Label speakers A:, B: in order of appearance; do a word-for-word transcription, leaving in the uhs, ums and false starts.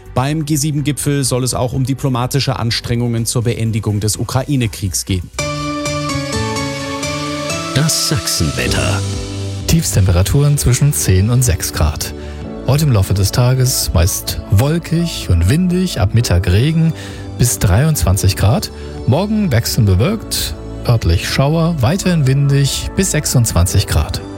A: Beim G sieben Gipfel soll es auch um diplomatische Anstrengungen zur Beendigung des Ukraine-Kriegs gehen.
B: Das Sachsenwetter.
C: Tiefstemperaturen zwischen zehn und sechs Grad. Heute im Laufe des Tages meist wolkig und windig, ab Mittag Regen bis dreiundzwanzig Grad. Morgen wechselnd bewölkt, örtlich Schauer, weiterhin windig bis sechsundzwanzig Grad.